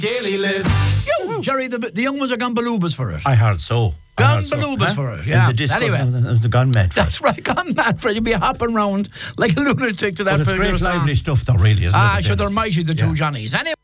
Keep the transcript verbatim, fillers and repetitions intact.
Daily List. You, Jerry, the, the young ones are gone balubas for it. I heard so. I Gone heard so. balubas Huh? for it, yeah. In the disco, Anyway. the, the gone mad. That's right, gone mad for it. You'll be hopping round like a lunatic to that But it's particular great song. lively stuff though, really, isn't Ah, it? sure, they're mighty, the Yeah. two Johnnies. Anyway.